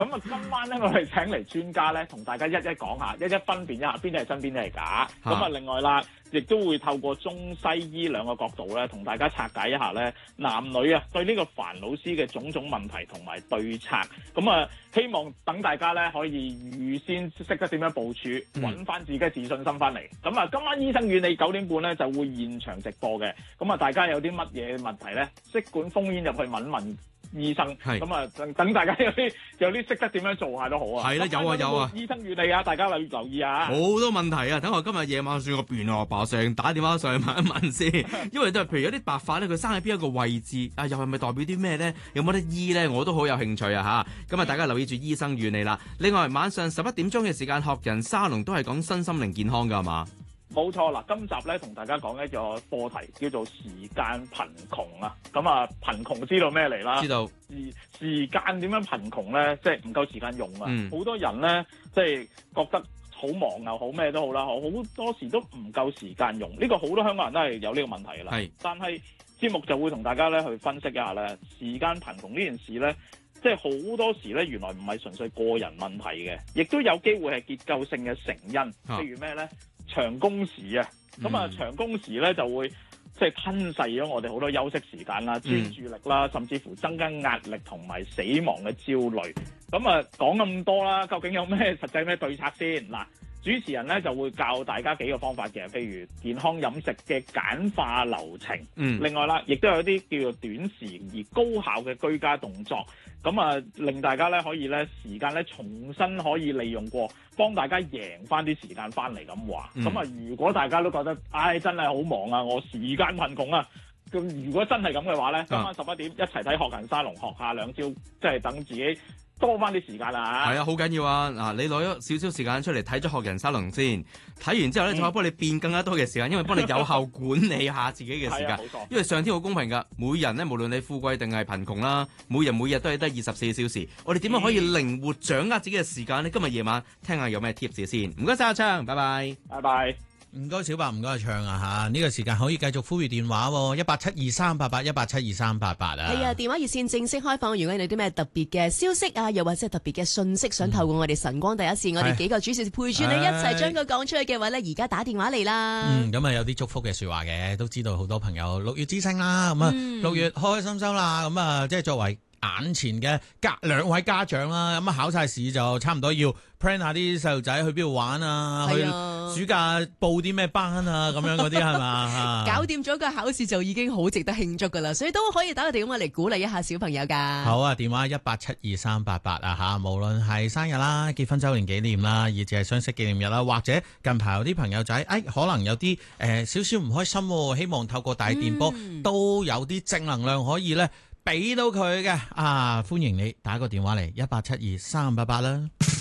咁啊，今晚咧我哋請嚟專家咧，同大家一一講下，一一分辨一下邊啲係真，邊啲係假。咁啊，另外啦，亦都會透過中西醫兩個角度咧，同大家拆解一下咧，男女啊對呢個煩惱絲嘅種種問題同埋對策。咁啊，希望等大家咧可以預先識得點樣部署，揾翻自己嘅自信心翻嚟。咁啊，今晚醫生與你9點半咧就會現場直播嘅。咁啊，大家有啲乜嘢問題咧，即管烽煙入去問問醫生，咁啊等大家有啲識得點樣做下都好啊。 係啦，有啊。 醫生與你啊，大家留意啊。 好多問題啊，等我今日夜晚算個辯論把聲打電話上去問一問先，因為都係譬如有啲白髮咧，佢生喺邊一個位置啊，又係咪代表啲咩咧？有冇得醫咧？我都好有興趣啊嚇。咁啊，大家留意住醫生與你啦。另外晚上11點鐘嘅時間，學人沙龍都係講身心靈健康㗎係嘛？ 冇錯啦，今集咧同大家講一個課題叫做時間貧窮啊。咁啊，貧窮知道咩嚟啦？ 知道。 時間點樣貧窮咧？即係唔夠時間用啊！好多人咧，即係覺得好忙又好咩都好啦，好多時都唔夠時間用。呢個好多香港人都係有呢個問題啦。係。但係節目就會同大家咧去分析一下咧，時間貧窮呢件事咧，即係好多時咧原來唔係純粹個人問題嘅，亦都有機會係結構性嘅成因。譬如咩咧？長工時啊，咁啊長工時咧就會即係吞噬咗我哋好多休息時間啦、專注力啦，甚至乎增加壓力同埋死亡嘅焦慮。咁啊講咁多啦，究竟有咩實際咩對策先？嗱，主持人咧就會教大家幾個方法嘅，譬如健康飲食嘅簡化流程。另外啦，亦都有啲叫做短時而高效嘅居家動作。咁啊，令大家咧可以咧時間咧重新可以利用過，幫大家贏翻啲時間翻嚟咁話。咁啊，如果大家都覺得真係好忙啊，我時間貧窮啊，咁如果真係咁嘅話咧，今晚11點一齊睇學人沙龍，學下兩招，即係等自己多翻啲時間啦嚇。係啊，好緊要啊！嗱，你攞咗少少時間出嚟睇咗學人沙龍先，睇完之後咧就可以幫你變更加多嘅時間，因為幫你有效管理下自己嘅時間。因為上天好公平㗎，每人咧無論你富貴定係貧窮啦，每日都係得24小時。我哋點樣可以靈活掌握自己嘅時間呢？今日夜晚聽下有咩 tips 先。唔該晒阿昌，拜拜。拜拜。 唔該小白，唔該阿唱啊嚇！呢個時間可以繼續呼籲電話喎，1872388，1872388啊！ 係啊，電話熱線正式開放。如果你有啲咩特別嘅消息啊，又或者係特別嘅訊息，想透過我哋晨光第一線，我哋幾個主持陪住你一齊將佢講出去嘅話咧，而家打電話嚟啦。 咁啊有啲祝福嘅説話嘅，都知道好多朋友6月之星啦，咁啊6月開開心心啦，咁啊即係作為眼前嘅兩位家長啦，咁啊考晒試就差唔多要 plan 下啲細路仔去邊度玩啊，去暑假報啲咩班啊，咁樣嗰啲係嘛？ 搞掂咗個考試就已經好值得慶祝噶啦，所以都可以打個電話嚟鼓勵一下小朋友噶。 好啊，電話1872388啊嚇，無論係生日啦、結婚週年紀念啦，以至係相識紀念日啦，或者近排有啲朋友仔，可能有啲少少唔開心，希望透過大電波都有啲正能量可以咧俾到佢嘅啊！歡迎你打個電話嚟1872388啦。